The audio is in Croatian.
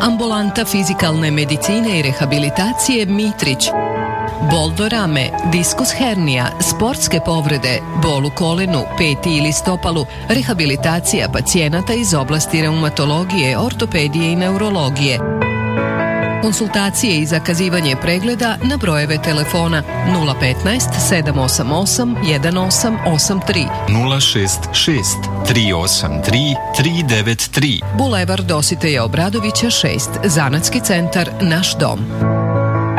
Ambulanta fizikalne medicine i rehabilitacije Mitrić. Bol do rame, diskus hernija, sportske povrede, bol u kolenu, peti ili stopalu, rehabilitacija pacijenata iz oblasti reumatologije, ortopedije i neurologije. Konsultacije i zakazivanje pregleda na brojeve telefona 015 788 1883 066 383 393. Bulevar Dositeja Obradovića 6, Zanatski centar Naš dom.